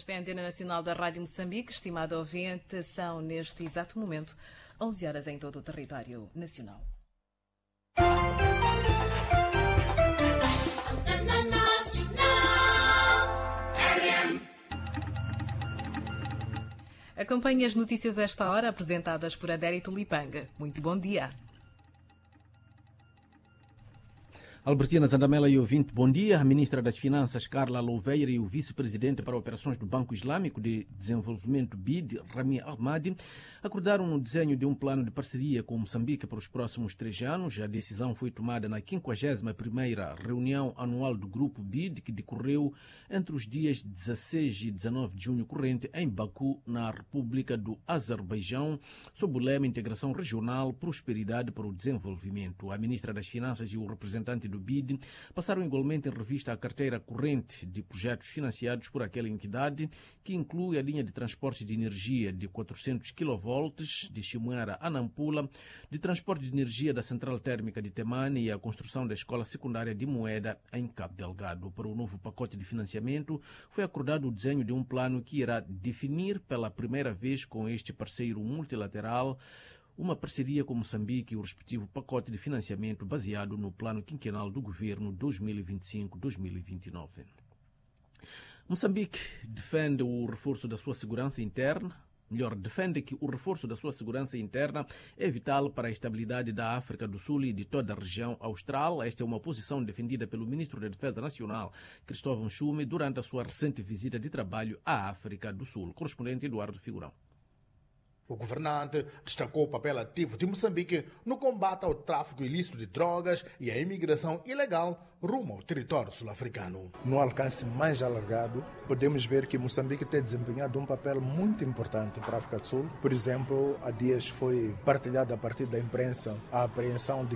Esta é a Antena Nacional da Rádio Moçambique. Estimado ouvinte, são neste exato momento 11 horas em todo o território nacional. Antena Nacional RM. Acompanhe as notícias a esta hora, apresentadas por Adérito Lipanga. Muito bom dia. Albertina Zandamela e ouvinte, bom dia. A ministra das Finanças, Carla Louveira, e o vice-presidente para operações do Banco Islâmico de Desenvolvimento BID, Rami Ahmadi, acordaram no desenho de um plano de parceria com Moçambique para os próximos 3 anos. A decisão foi tomada na 51ª reunião anual do Grupo BID, que decorreu entre os dias 16 e 19 de junho corrente em Baku, na República do Azerbaijão, sob o lema Integração Regional, Prosperidade para o Desenvolvimento. A ministra das Finanças e o representante do BID passaram igualmente em revista a carteira corrente de projetos financiados por aquela entidade, que inclui a linha de transporte de energia de 400 kV de Chimoara a Nampula, de transporte de energia da Central Térmica de Temane e a construção da Escola Secundária de Moeda em Cabo Delgado. Para o novo pacote de financiamento, foi acordado o desenho de um plano que irá definir pela primeira vez com este parceiro multilateral uma parceria com Moçambique e o respectivo pacote de financiamento baseado no plano quinquenal do governo 2025-2029. Moçambique defende o reforço da sua segurança interna. Defende que o reforço da sua segurança interna é vital para a estabilidade da África do Sul e de toda a região austral. Esta é uma posição defendida pelo ministro da Defesa Nacional, Cristóvão Chume, durante a sua recente visita de trabalho à África do Sul. Correspondente Eduardo Figurão. O governante destacou o papel ativo de Moçambique no combate ao tráfico ilícito de drogas e à imigração ilegal rumo ao território sul-africano. No alcance mais alargado, podemos ver que Moçambique tem desempenhado um papel muito importante para a África do Sul. Por exemplo, há dias foi partilhada a partir da imprensa a apreensão de